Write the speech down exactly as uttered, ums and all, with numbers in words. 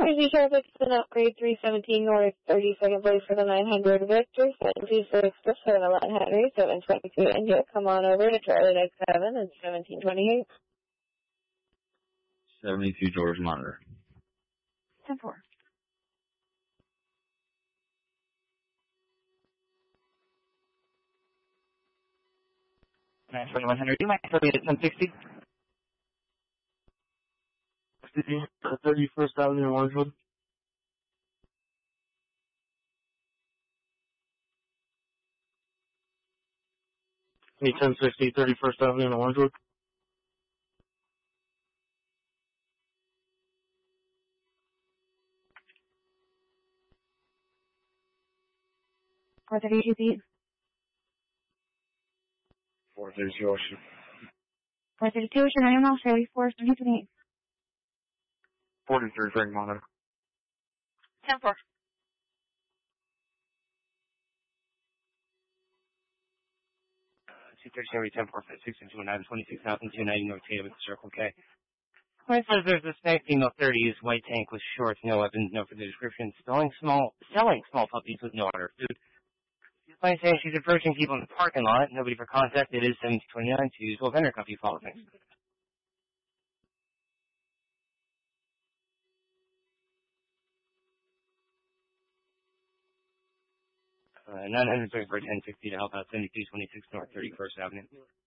Crazy traffic is an upgrade three seventeen North, thirty-second place for the nine hundred Victor, seven two six for the Lot Henry, seven twenty-two India. Come on over to Charlie X seven and seventeen twenty-eight. seventy-two George Monitor. ten four. nine twenty-one hundred, you might still be at ten sixty. thirty-first Avenue, Orangewood. Hey, ten sixty, thirty-first Avenue, Orangewood. four thirty-two feet. four thirty-two Ocean. four thirty-two Ocean, I am now thirty-four, seventeen twenty-eight. forty-three Frank Monitor. ten four. two thirty-seven, ten four, six two nine, twenty-six thousand two ninety North Tatum, Circle K. Where it says there's a snake female thirties, white tank with shorts, no weapons, no further description, selling small, selling small puppies with no order of food. By saying she's approaching people in the parking lot, nobody for contact, it is seventeen twenty-nine to Swell Vendor Company, follow things. Uh, nine hundred thirty for ten sixty to help out seventy-two twenty-six North thirty-first Avenue.